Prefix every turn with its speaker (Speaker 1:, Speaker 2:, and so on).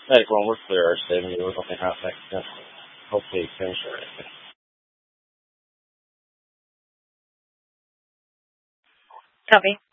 Speaker 1: Hey, well, we're clear our statement. We're looking at next. Hopefully, finish it.
Speaker 2: Copy.